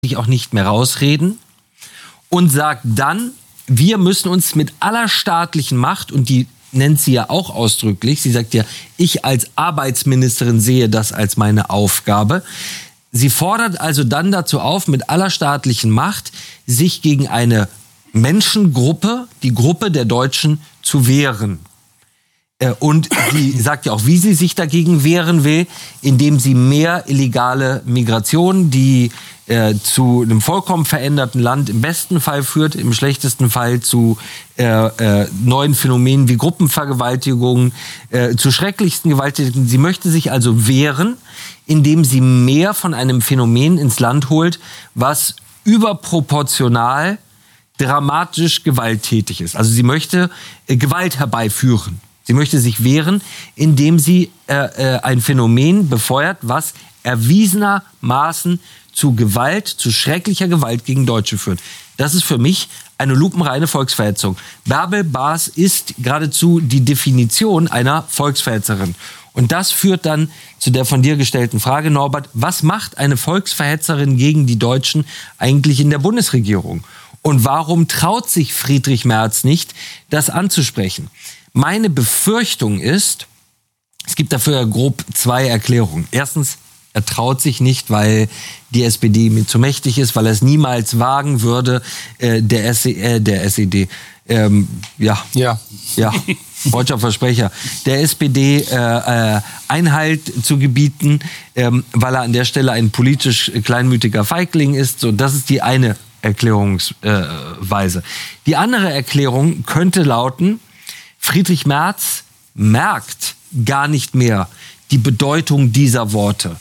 sich auch nicht mehr rausreden und sagt dann, wir müssen uns mit aller staatlichen Macht, und die nennt sie ja auch ausdrücklich, sie sagt ja, ich als Arbeitsministerin sehe das als meine Aufgabe. Sie fordert also dann dazu auf, mit aller staatlichen Macht sich gegen eine Menschengruppe, die Gruppe der Deutschen, zu wehren. Und sie sagt ja auch, wie sie sich dagegen wehren will, indem sie mehr illegale Migration, die zu einem vollkommen veränderten Land im besten Fall führt, im schlechtesten Fall zu neuen Phänomenen wie Gruppenvergewaltigungen, zu schrecklichsten Gewalttätigkeiten. Sie möchte sich also wehren, indem sie mehr von einem Phänomen ins Land holt, was überproportional dramatisch gewalttätig ist. Also sie möchte Gewalt herbeiführen. Sie möchte sich wehren, indem sie ein Phänomen befeuert, was erwiesenermaßen zu Gewalt, zu schrecklicher Gewalt gegen Deutsche führt. Das ist für mich eine lupenreine Volksverhetzung. Bärbel Baas ist geradezu die Definition einer Volksverhetzerin. Und das führt dann zu der von dir gestellten Frage, Norbert, was macht eine Volksverhetzerin gegen die Deutschen eigentlich in der Bundesregierung? Und warum traut sich Friedrich Merz nicht, das anzusprechen? Meine Befürchtung ist, es gibt dafür grob zwei Erklärungen. Erstens, er traut sich nicht, weil die SPD ihm zu mächtig ist, weil er es niemals wagen würde, der SED, deutscher Versprecher, der SPD Einhalt zu gebieten, weil er an der Stelle ein politisch kleinmütiger Feigling ist. So, das ist die eine Erklärungsweise. Die andere Erklärung könnte lauten, Friedrich Merz merkt gar nicht mehr die Bedeutung dieser Worte.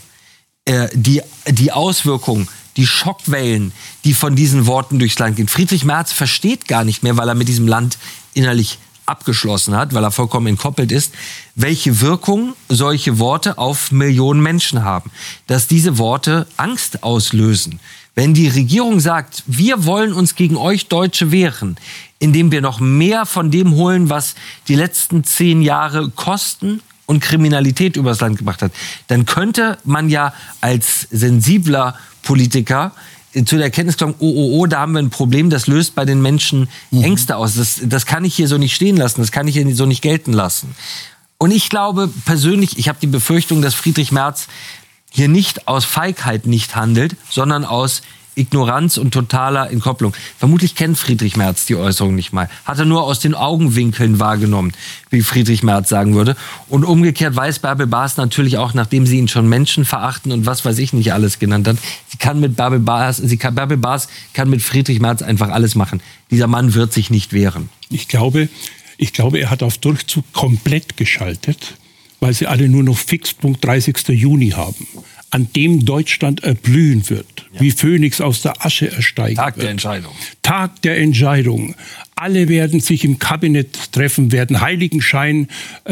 Die Auswirkungen, die Schockwellen, die von diesen Worten durchs Land gehen. Friedrich Merz versteht gar nicht mehr, weil er mit diesem Land innerlich abgeschlossen hat, weil er vollkommen entkoppelt ist, welche Wirkung solche Worte auf Millionen Menschen haben. Dass diese Worte Angst auslösen. Wenn die Regierung sagt, wir wollen uns gegen euch Deutsche wehren, indem wir noch mehr von dem holen, was die letzten 10 Jahre Kosten und Kriminalität übers Land gebracht hat, dann könnte man ja als sensibler Politiker zu der Erkenntnis kommen, da haben wir ein Problem, das löst bei den Menschen Ängste aus. Das kann ich hier so nicht stehen lassen, das kann ich hier so nicht gelten lassen. Und ich glaube persönlich, ich habe die Befürchtung, dass Friedrich Merz hier nicht aus Feigheit nicht handelt, sondern aus Ignoranz und totaler Entkopplung. Vermutlich kennt Friedrich Merz die Äußerung nicht mal. Hat er nur aus den Augenwinkeln wahrgenommen, wie Friedrich Merz sagen würde. Und umgekehrt weiß Bärbel Baas natürlich auch, nachdem sie ihn schon Menschen verachten und was weiß ich nicht alles genannt hat, Bärbel Baas kann mit Friedrich Merz einfach alles machen. Dieser Mann wird sich nicht wehren. Ich glaube, er hat auf Durchzug komplett geschaltet, weil sie alle nur noch Fixpunkt 30. Juni haben, an dem Deutschland erblühen wird, wie Phönix aus der Asche ersteigen Tag wird. Der Entscheidung. Tag der Entscheidung. Alle werden sich im Kabinett treffen, werden Heiligenschein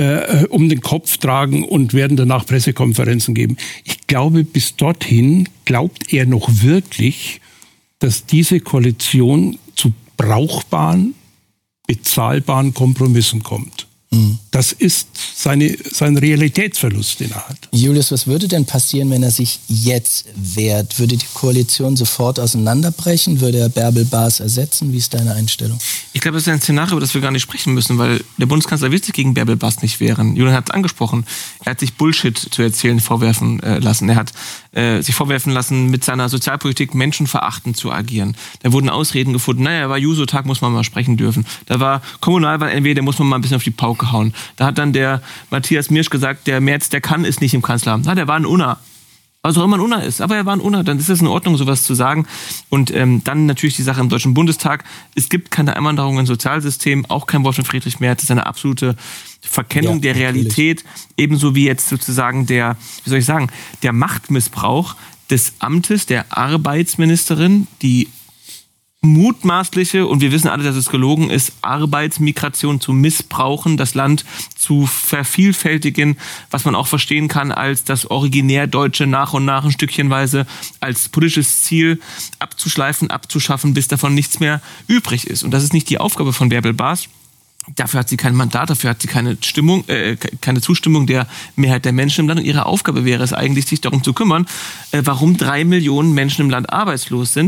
um den Kopf tragen und werden danach Pressekonferenzen geben. Ich glaube, bis dorthin glaubt er noch wirklich, dass diese Koalition zu brauchbaren, bezahlbaren Kompromissen kommt. Das ist sein Realitätsverlust, den er hat. Julius, was würde denn passieren, wenn er sich jetzt wehrt? Würde die Koalition sofort auseinanderbrechen? Würde er Bärbel Baas ersetzen? Wie ist deine Einstellung? Ich glaube, das ist ein Szenario, über das wir gar nicht sprechen müssen, weil der Bundeskanzler will sich gegen Bärbel Baas nicht wehren. Julian hat es angesprochen. Er hat sich Bullshit zu erzählen vorwerfen lassen. Er hat sich vorwerfen lassen, mit seiner Sozialpolitik menschenverachtend zu agieren. Da wurden Ausreden gefunden. Naja, war Juso-Tag, muss man mal sprechen dürfen. Da war Kommunalwahl NRW, da muss man mal ein bisschen auf die Pauke hauen. Da hat dann der Matthias Mirsch gesagt, der Merz, der kann es nicht im Kanzleramt. Na, der war ein Unna. Was auch immer ein Unna ist. Aber er war ein Unna. Dann ist es in Ordnung, sowas zu sagen. Und dann natürlich die Sache im Deutschen Bundestag. Es gibt keine Einwanderung ins Sozialsystem. Auch kein Wort von Friedrich Merz. Das ist eine absolute Verkennung der Realität. Ebenso wie jetzt sozusagen der Machtmissbrauch des Amtes der Arbeitsministerin, die mutmaßliche, und wir wissen alle, dass es gelogen ist, Arbeitsmigration zu missbrauchen, das Land zu vervielfältigen, was man auch verstehen kann als das originär Deutsche nach und nach ein Stückchenweise als politisches Ziel abzuschleifen, abzuschaffen, bis davon nichts mehr übrig ist. Und das ist nicht die Aufgabe von Bärbel Baas. Dafür hat sie kein Mandat, dafür hat sie keine Zustimmung der Mehrheit der Menschen im Land. Und ihre Aufgabe wäre es eigentlich, sich darum zu kümmern, warum 3 Millionen Menschen im Land arbeitslos sind.